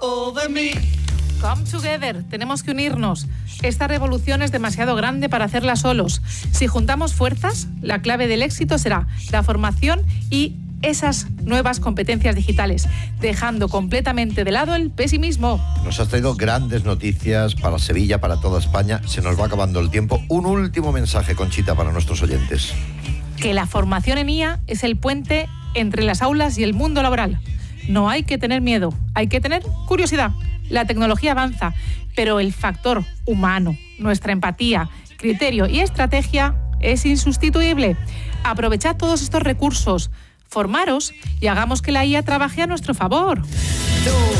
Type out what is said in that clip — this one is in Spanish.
Come together, tenemos que unirnos. Esta revolución es demasiado grande para hacerla solos. Si juntamos fuerzas, la clave del éxito será la formación y esas nuevas competencias digitales, dejando completamente de lado el pesimismo. Nos has traído grandes noticias para Sevilla, para toda España. Se nos va acabando el tiempo. Un último mensaje, Conchita, para nuestros oyentes. Que la formación en IA es el puente entre las aulas y el mundo laboral. No hay que tener miedo, hay que tener curiosidad. La tecnología avanza, pero el factor humano, nuestra empatía, criterio y estrategia es insustituible. Aprovechad todos estos recursos, formaros y hagamos que la IA trabaje a nuestro favor.